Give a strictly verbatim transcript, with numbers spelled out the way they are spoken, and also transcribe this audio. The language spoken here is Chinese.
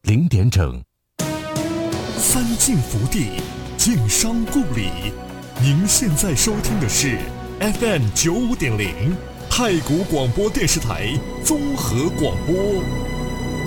零点整。 三晋福地，晋商故里。您现在收听的是 F M 九五点零太谷广播电视台综合广播。